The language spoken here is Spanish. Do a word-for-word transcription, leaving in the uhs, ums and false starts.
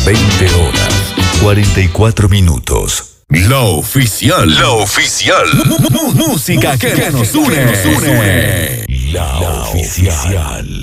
veinte horas y cuarenta y cuatro minutos. La oficial. La oficial. Música que nos une. La oficial.